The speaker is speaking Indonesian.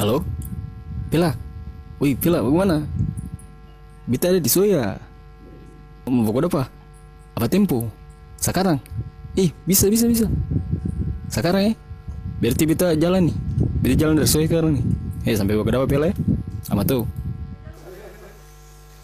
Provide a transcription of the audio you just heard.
Halo? Pila? Wih, Pila, bagaimana? Bita ada di Soya. Mau pokok apa? Apa tempo? Sekarang? Bisa. Sekarang ya? Berarti Bita jalan nih. Bita jalan dari Soya sekarang nih. Sampai pokok apa Pila ya? Sama tuh.